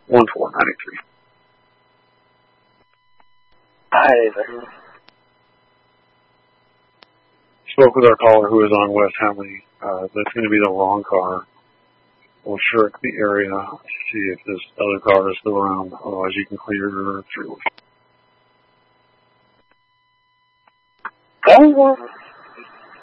1493. Hi there. Spoke with our caller who is on West Hamley. That's going to be the wrong car. We'll search the area, see if this other car is still around. Otherwise, you can clear through. Over.